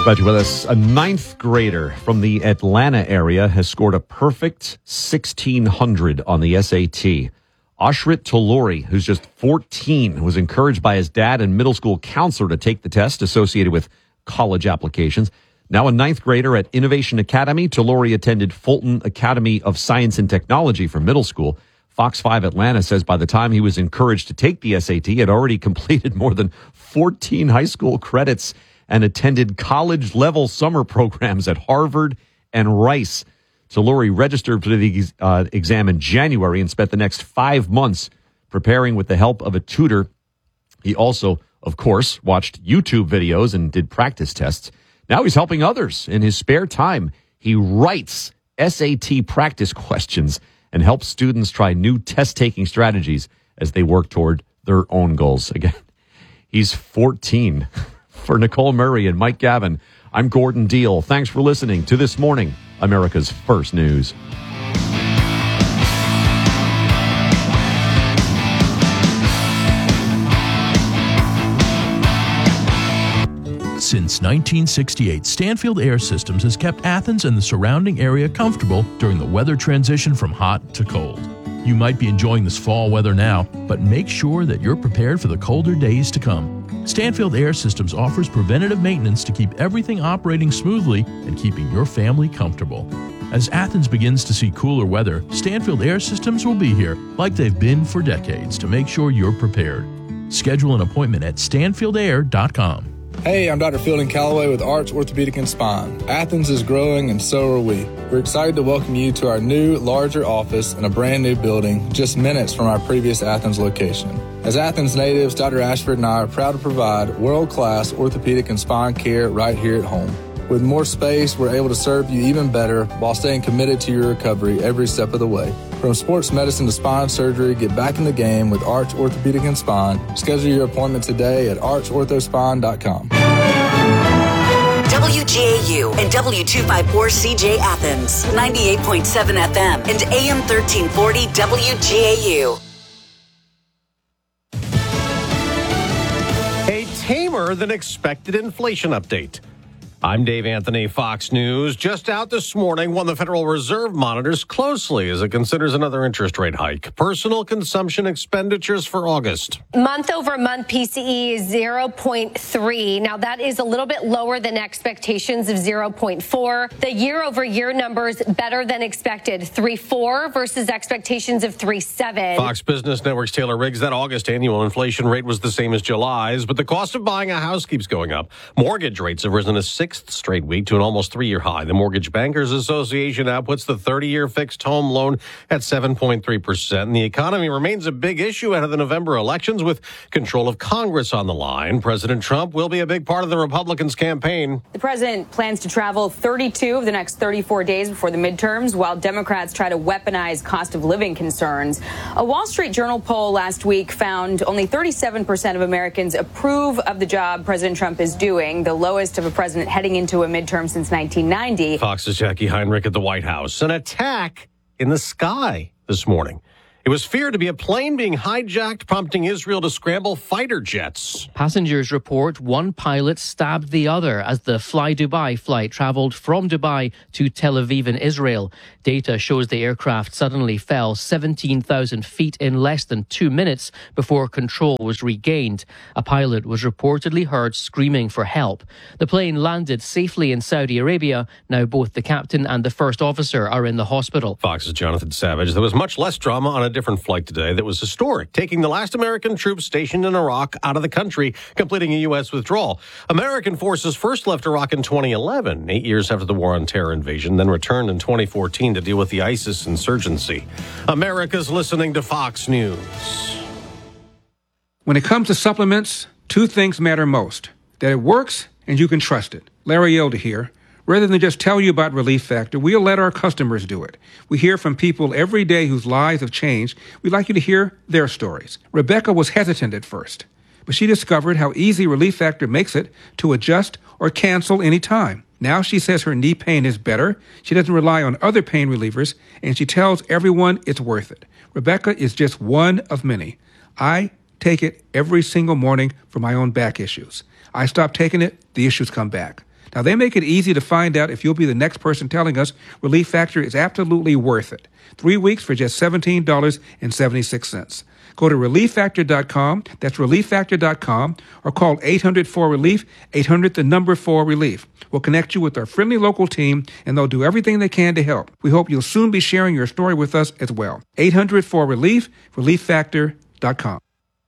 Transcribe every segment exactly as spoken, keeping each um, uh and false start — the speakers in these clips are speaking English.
Glad you're with us. A ninth grader from the Atlanta area has scored a perfect sixteen hundred on the S A T. Ashrit Tolori, who's just fourteen, was encouraged by his dad and middle school counselor to take the test associated with college applications. Now a ninth grader at Innovation Academy, Tolori attended Fulton Academy of Science and Technology for middle school. Fox five Atlanta says by the time he was encouraged to take the S A T, he had already completed more than fourteen high school credits and attended college-level summer programs at Harvard and Rice. Tolori registered for the uh, exam in January and spent the next five months preparing with the help of a tutor. He also, of course, watched YouTube videos and did practice tests. Now he's helping others. In his spare time, he writes S A T practice questions and helps students try new test-taking strategies as they work toward their own goals. Again, he's fourteen. For Nicole Murray and Mike Gavin, I'm Gordon Deal. Thanks for listening to This Morning, America's First News. Since nineteen sixty-eight, Stanfield Air Systems has kept Athens and the surrounding area comfortable during the weather transition from hot to cold. You might be enjoying this fall weather now, but make sure that you're prepared for the colder days to come. Stanfield Air Systems offers preventative maintenance to keep everything operating smoothly and keeping your family comfortable. As Athens begins to see cooler weather, Stanfield Air Systems will be here, like they've been for decades, to make sure you're prepared. Schedule an appointment at stanfield air dot com. Hey, I'm Doctor Fielding Calloway with Arch Orthopedic and Spine. Athens is growing and so are we. We're excited to welcome you to our new, larger office in a brand new building just minutes from our previous Athens location. As Athens natives, Doctor Ashford and I are proud to provide world-class orthopedic and spine care right here at home. With more space, we're able to serve you even better while staying committed to your recovery every step of the way. From sports medicine to spine surgery, get back in the game with Arch Orthopedic and Spine. Schedule your appointment today at arch ortho spine dot com. W G A U and W two fifty-four C J Athens, ninety-eight point seven F M and A M thirteen forty W G A U. A tamer than expected inflation update. I'm Dave Anthony, Fox News. Just out this morning, one the Federal Reserve monitors closely as it considers another interest rate hike. Personal consumption expenditures for August. Month over month P C E is zero point three. Now that is a little bit lower than expectations of zero point four. The year over year numbers better than expected. three point four versus expectations of three point seven. Fox Business Network's Taylor Riggs, that August annual inflation rate was the same as July's, but the cost of buying a house keeps going up. Mortgage rates have risen a sixth straight week to an almost three-year high. The Mortgage Bankers Association now puts the thirty-year fixed home loan at seven point three percent. And the economy remains a big issue ahead of the November elections with control of Congress on the line. President Trump will be a big part of the Republicans' campaign. The president plans to travel thirty-two of the next thirty-four days before the midterms, while Democrats try to weaponize cost of living concerns. A Wall Street Journal poll last week found only thirty-seven percent of Americans approve of the job President Trump is doing, the lowest of a president heading into a midterm since nineteen ninety. Fox's Jackie Heinrich at the White House. An attack in the sky this morning. It was feared to be a plane being hijacked, prompting Israel to scramble fighter jets. Passengers report one pilot stabbed the other as the Fly Dubai flight traveled from Dubai to Tel Aviv in Israel. Data shows the aircraft suddenly fell seventeen thousand feet in less than two minutes before control was regained. A pilot was reportedly heard screaming for help. The plane landed safely in Saudi Arabia. Now both the captain and the first officer are in the hospital. Fox's Jonathan Savage. There was much less drama on a different flight today that was historic, taking the last American troops stationed in Iraq out of the country, completing a U S withdrawal. American forces first left Iraq in twenty eleven, eight years after the War on Terror invasion, then returned in twenty fourteen to deal with the ISIS insurgency. America's listening to Fox News. When it comes to supplements, two things matter most: that it works and you can trust it. Larry Elder here. Rather than just tell you about Relief Factor, we'll let our customers do it. We hear from people every day whose lives have changed. We'd like you to hear their stories. Rebecca was hesitant at first, but she discovered how easy Relief Factor makes it to adjust or cancel any time. Now she says her knee pain is better, she doesn't rely on other pain relievers, and she tells everyone it's worth it. Rebecca is just one of many. I take it every single morning for my own back issues. I stop taking it, the issues come back. Now, they make it easy to find out if you'll be the next person telling us Relief Factor is absolutely worth it. Three weeks for just seventeen dollars and seventy-six cents. Go to relief factor dot com, that's relief factor dot com, or call eight hundred four relief, eight hundred the number four relief. We'll connect you with our friendly local team, and they'll do everything they can to help. We hope you'll soon be sharing your story with us as well. eight hundred four relief, relief factor dot com.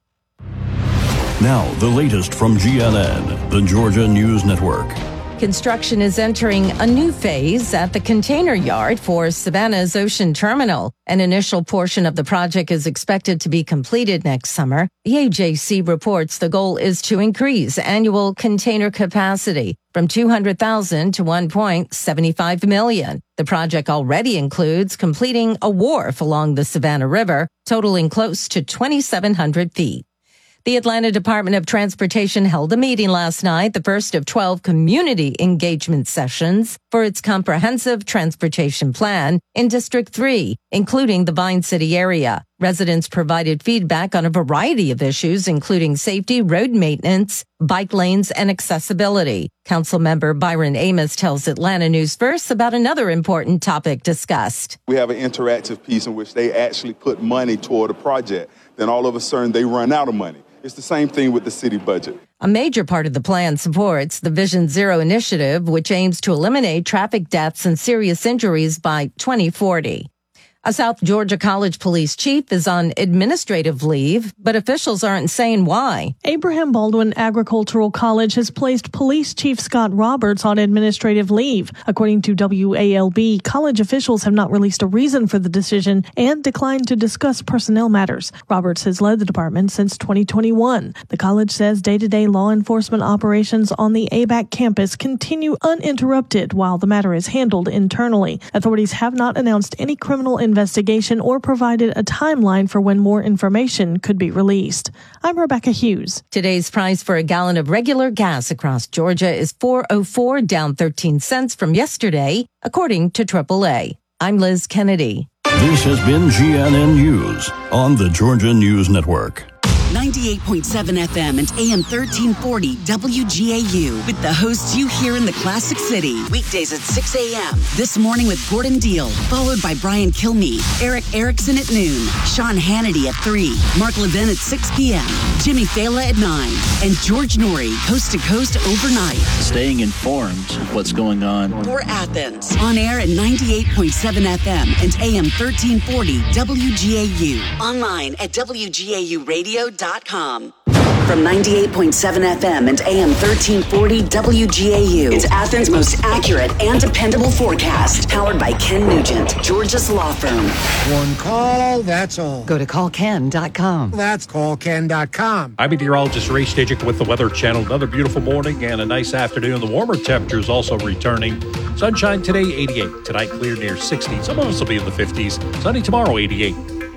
Now, the latest from G N N, the Georgia News Network. Construction is entering a new phase at the container yard for Savannah's Ocean Terminal. An initial portion of the project is expected to be completed next summer. The A J C reports the goal is to increase annual container capacity from two hundred thousand to one point seven five million. The project already includes completing a wharf along the Savannah River, totaling close to twenty-seven hundred feet. The Atlanta Department of Transportation held a meeting last night, the first of twelve community engagement sessions for its comprehensive transportation plan in District three, including the Vine City area. Residents provided feedback on a variety of issues, including safety, road maintenance, bike lanes, and accessibility. Councilmember Byron Amos tells Atlanta News First about another important topic discussed. We have an interactive piece in which they actually put money toward a project. Then all of a sudden they run out of money. It's the same thing with the city budget. A major part of the plan supports the Vision Zero initiative, which aims to eliminate traffic deaths and serious injuries by twenty forty. A South Georgia College police chief is on administrative leave, but officials aren't saying why. Abraham Baldwin Agricultural College has placed Police Chief Scott Roberts on administrative leave. According to W A L B, college officials have not released a reason for the decision and declined to discuss personnel matters. Roberts has led the department since twenty twenty-one. The college says day-to-day law enforcement operations on the A B A C campus continue uninterrupted while the matter is handled internally. Authorities have not announced any criminal investigation or provided a timeline for when more information could be released. I'm Rebecca Hughes. Today's price for a gallon of regular gas across Georgia is four oh four, down thirteen cents from yesterday, according to triple A. I'm Liz Kennedy. This has been G N N News on the Georgia News Network. ninety-eight point seven F M and A M thirteen forty W G A U with the hosts you hear in the Classic City. Weekdays at six a.m. This morning with Gordon Deal, followed by Brian Kilmeade, Eric Erickson at noon, Sean Hannity at three, Mark Levin at six p.m., Jimmy Fela at nine, and George Norrie, coast to coast overnight. Staying informed of what's going on. For Athens, on air at ninety-eight point seven F M and A M thirteen forty W G A U. Online at W G A U radio dot com. From ninety-eight point seven F M and A M thirteen forty W G A U. It's Athens' most accurate and dependable forecast. Powered by Ken Nugent, Georgia's law firm. One call, that's all. Go to call ken dot com. That's call ken dot com. I'm meteorologist Ray Stajic with the Weather Channel. Another beautiful morning and a nice afternoon. The warmer temperatures also returning. Sunshine today, eighty-eight. Tonight, clear near sixty. Some of us will be in the fifties. Sunny tomorrow, eighty-eight.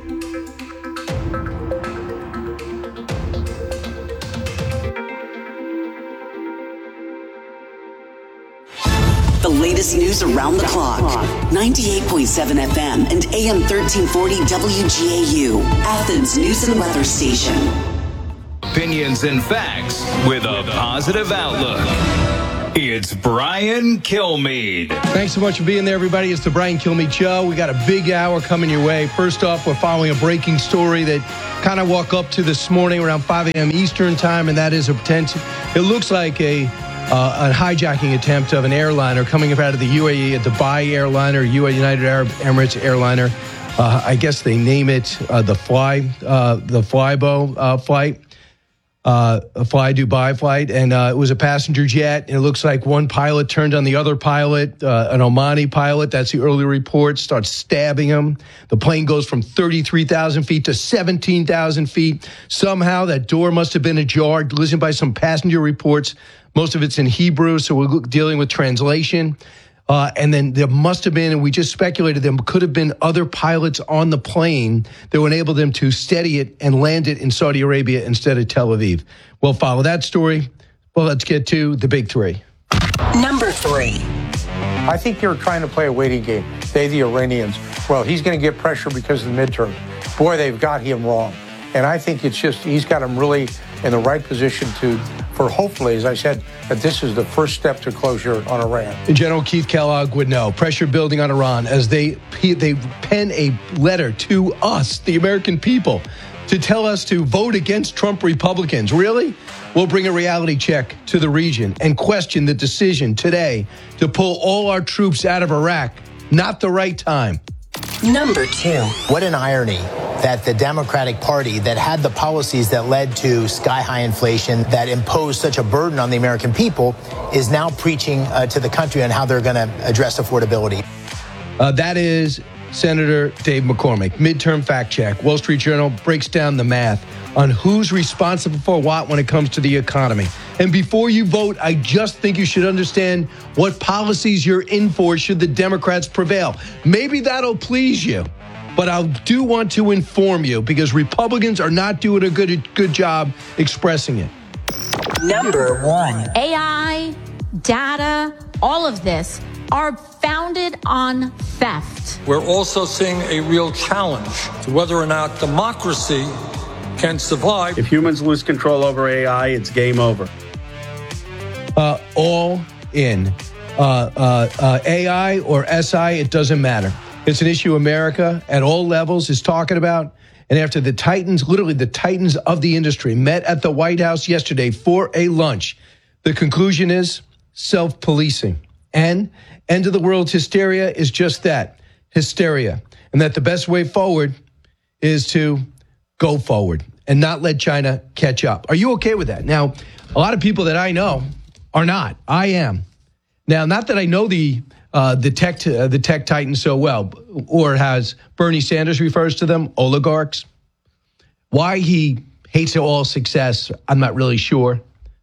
The latest news around the clock. ninety-eight point seven F M and A M thirteen forty W G A U. Athens News and Weather Station. Opinions and facts with a positive outlook. It's Brian Kilmeade. Thanks so much for being there, everybody. It's the Brian Kilmeade Show. We got a big hour coming your way. First off, we're following a breaking story that kind of woke up to this morning around five a.m. Eastern time, and that is a potential. It looks like a Uh, a hijacking attempt of an airliner coming out of the U A E, a Dubai airliner, U A E United Arab Emirates airliner. Uh, I guess they name it uh, the Fly, uh, the Flybo uh, flight, uh, a Fly Dubai flight, and uh, it was a passenger jet. And it looks like one pilot turned on the other pilot, uh, an Omani pilot. That's the early report. Starts stabbing him. The plane goes from thirty-three thousand feet to seventeen thousand feet. Somehow that door must have been ajar. Listened by some passenger reports. Most of it's in Hebrew, so we're dealing with translation. Uh, and then there must have been, and we just speculated, there could have been other pilots on the plane that would enable them to steady it and land it in Saudi Arabia instead of Tel Aviv. We'll follow that story. Well, let's get to the big three. Number three. I think they're trying to play a waiting game. They, the Iranians. Well, he's going to get pressure because of the midterm. Boy, they've got him wrong. And I think it's just, he's got him really in the right position to, for for hopefully, as I said, that this is the first step to closure on Iran. General Keith Kellogg would know. Pressure building on Iran as they they pen a letter to us, the American people, to tell us to vote against Trump Republicans. Really? We'll bring a reality check to the region and question the decision today to pull all our troops out of Iraq. Not the right time. Number two. What an irony that the Democratic Party that had the policies that led to sky-high inflation, that imposed such a burden on the American people, is now preaching uh, to the country on how they're going to address affordability. Uh, that is Senator Dave McCormick. Midterm fact check. Wall Street Journal breaks down the math on who's responsible for what when it comes to the economy. And before you vote, I just think you should understand what policies you're in for should the Democrats prevail. Maybe that'll please you, but I do want to inform you because Republicans are not doing a good, good job expressing it. Number one. A I, data, all of this are founded on theft. We're also seeing a real challenge to whether or not democracy can survive. If humans lose control over A I, it's game over. Uh, all in. Uh, uh, uh, A I or S I, it doesn't matter. It's an issue America at all levels is talking about. And after the titans, literally the titans of the industry, met at the White House yesterday for a lunch, the conclusion is self-policing. And end of the world hysteria is just that, hysteria. And that the best way forward is to go forward and not let China catch up. Are you okay with that? Now, a lot of people that I know are not. I am. Now, not that I know the uh, the tech uh, the tech titans so well, or as Bernie Sanders refers to them, oligarchs. Why he hates all success, I'm not really sure.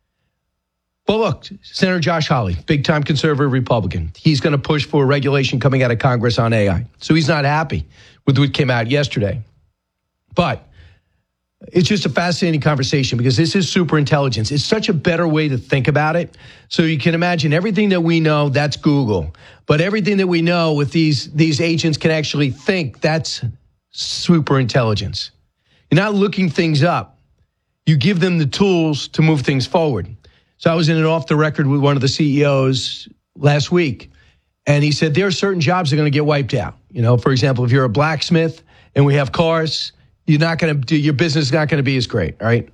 But look, Senator Josh Hawley, big-time conservative Republican, he's going to push for regulation coming out of Congress on A I. So he's not happy with what came out yesterday. But it's just a fascinating conversation because this is super intelligence. It's such a better way to think about it. So you can imagine everything that we know, that's Google. But everything that we know with these, these agents can actually think, that's super intelligence. You're not looking things up. You give them the tools to move things forward. So I was in an off the record with one of the C E Os last week, and he said there are certain jobs that are going to get wiped out. You know, for example, if you're a blacksmith and we have cars, you're not going to do, your business is not going to be as great, all right?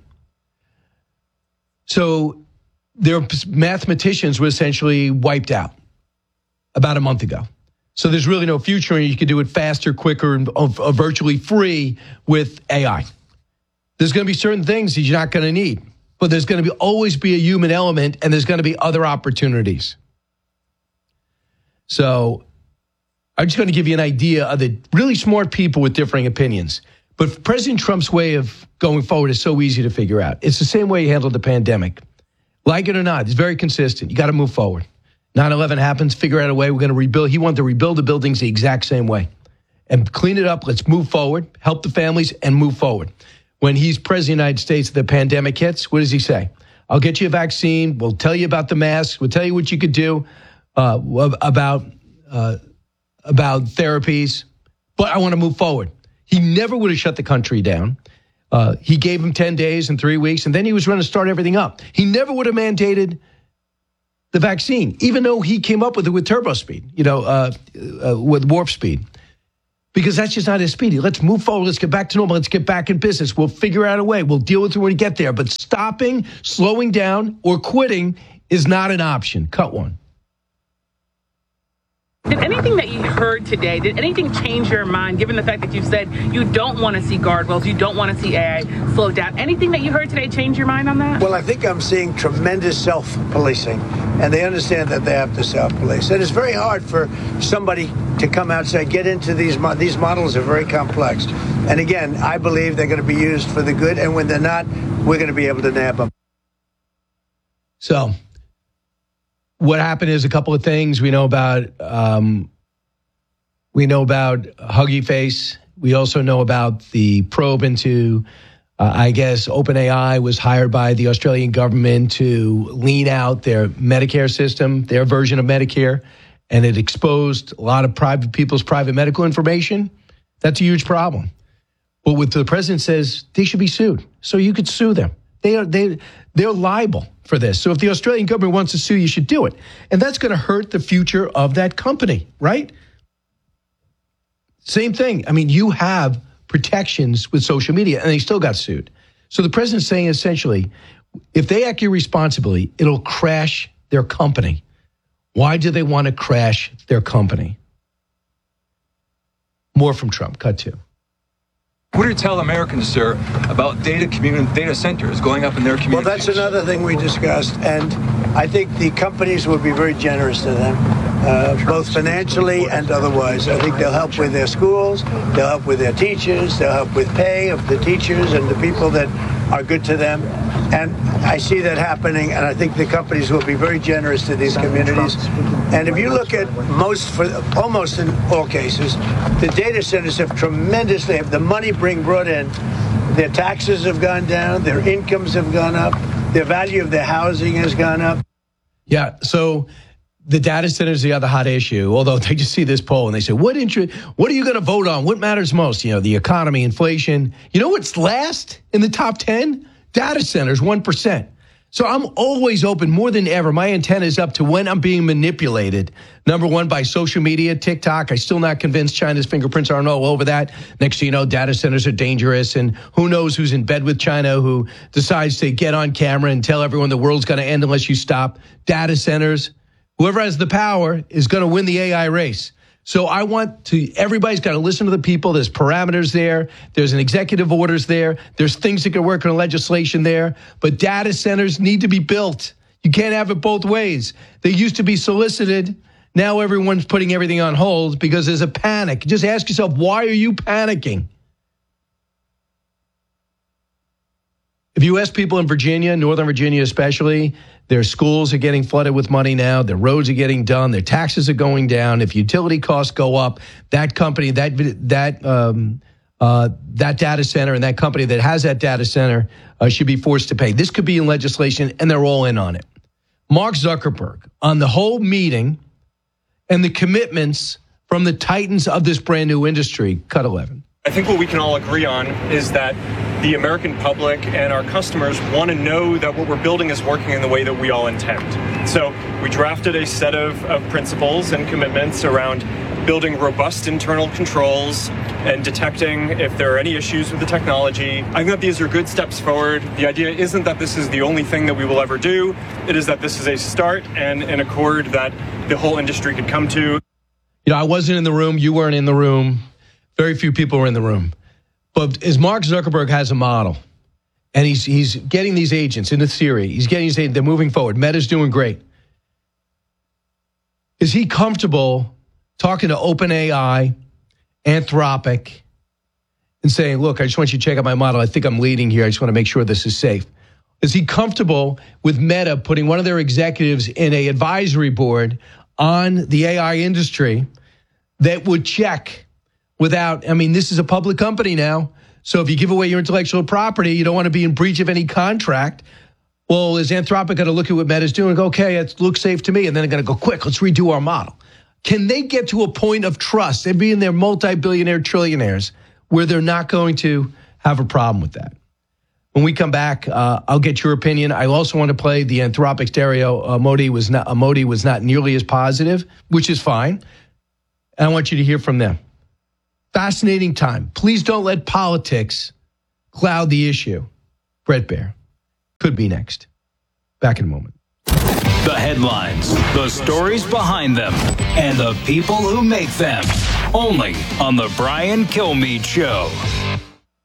So their mathematicians were essentially wiped out about a month ago. So there's really no future, and you can do it faster, quicker, and uh, virtually free with A I. There's going to be certain things that you're not going to need, but there's going to be always be a human element, and there's going to be other opportunities. So I'm just going to give you an idea of the really smart people with differing opinions. But President Trump's way of going forward is so easy to figure out. It's the same way he handled the pandemic. Like it or not, it's very consistent. You got to move forward. nine eleven happens, figure out a way. We're going to rebuild. He wanted to rebuild the buildings the exact same way and clean it up. Let's move forward, help the families, and move forward. When he's president of the United States, the pandemic hits, what does he say? I'll get you a vaccine. We'll tell you about the masks. We'll tell you what you could do uh, about, uh, about therapies. But I want to move forward. He never would have shut the country down. Uh, he gave him ten days and three weeks, and then he was going to start everything up. He never would have mandated the vaccine, even though he came up with it with turbo speed, you know, uh, uh, with warp speed, because that's just not his speed. Let's move forward. Let's get back to normal. Let's get back in business. We'll figure out a way. We'll deal with it when we get there. But stopping, slowing down, or quitting is not an option. Cut one. Did anything that you heard today, did anything change your mind, given the fact that you said you don't want to see guardrails, you don't want to see A I slow down? Anything that you heard today change your mind on that? Well, I think I'm seeing tremendous self-policing, and they understand that they have to self-police. And it's very hard for somebody to come out and say, get into these, mo- these models are very complex. And again, I believe they're going to be used for the good, and when they're not, we're going to be able to nab them. So what happened is a couple of things we know about. Um, we know about Huggy Face. We also know about the probe into, uh, I guess, OpenAI was hired by the Australian government to lean out their Medicare system, their version of Medicare, and it exposed a lot of private people's private medical information. That's a huge problem. But what the president says, they should be sued. So you could sue them. They are they they're liable for this. So if the Australian government wants to sue, you should do it. And that's going to hurt the future of that company, right? Same thing. I mean, you have protections with social media, and they still got sued. So the president's saying essentially, if they act irresponsibly, it'll crash their company. Why do they want to crash their company? More from Trump. Cut two. What do you tell Americans, sir, about data commun- data centers going up in their communities? Well, that's another thing we discussed, and I think the companies will be very generous to them, uh, both financially and otherwise. I think they'll help with their schools, they'll help with their teachers, they'll help with pay of the teachers and the people that are good to them. And I see that happening, and I think the companies will be very generous to these communities. And if you look at most, for almost in all cases, the data centers have tremendously, have the money being brought in, their taxes have gone down, their incomes have gone up, their value of their housing has gone up. Yeah, so the data center is the other hot issue, although they just see this poll and they say, what interest, what are you going to vote on? What matters most? You know, the economy, inflation. You know what's last in the top ten? Data centers, one percent. So I'm always open more than ever. My antenna is up to when I'm being manipulated. Number one, by social media, TikTok. I'm still not convinced China's fingerprints aren't all over that. Next thing you know, data centers are dangerous. And who knows who's in bed with China, who decides to get on camera and tell everyone the world's going to end unless you stop. Data centers. Whoever has the power is going to win the A I race. So I want to, everybody's got to listen to the people. There's parameters there. There's an executive orders there. There's things that can work on legislation there. But data centers need to be built. You can't have it both ways. They used to be solicited. Now everyone's putting everything on hold because there's a panic. Just ask yourself, why are you panicking? If you ask people in Virginia, Northern Virginia especially, their schools are getting flooded with money now. Their roads are getting done. Their taxes are going down. If utility costs go up, that company, that that um, uh, that data center and that company that has that data center uh, should be forced to pay. This could be in legislation, and they're all in on it. Mark Zuckerberg on the whole meeting and the commitments from the titans of this brand new industry. Cut eleven. I think what we can all agree on is that the American public and our customers want to know that what we're building is working in the way that we all intend. So we drafted a set of, of principles and commitments around building robust internal controls and detecting if there are any issues with the technology. I think that these are good steps forward. The idea isn't that this is the only thing that we will ever do. It is that this is a start and an accord that the whole industry could come to. You know, I wasn't in the room. You weren't in the room. Very few people were in the room. But as Mark Zuckerberg has a model, and he's he's getting these agents into theory, he's getting these agents, they're moving forward. Meta's doing great. Is he comfortable talking to OpenAI, Anthropic, and saying, look, I just want you to check out my model. I think I'm leading here. I just want to make sure this is safe. Is he comfortable with Meta putting one of their executives in an advisory board on the A I industry that would check without, I mean, this is a public company now. So if you give away your intellectual property, you don't want to be in breach of any contract. Well, is Anthropic going to look at what Meta's doing and go, okay, it looks safe to me. And then they're going to go, quick, let's redo our model. Can they get to a point of trust? They're being their multi-billionaire trillionaires where they're not going to have a problem with that. When we come back, uh, I'll get your opinion. I also want to play the Anthropic stereo. Uh, Modi was not, uh, Modi was not nearly as positive, which is fine. And I want you to hear from them. Fascinating time. Please don't let politics cloud the issue. Bret Baier could be next. Back in a moment. The headlines, the stories behind them, and the people who make them. Only on the Brian Kilmeade Show.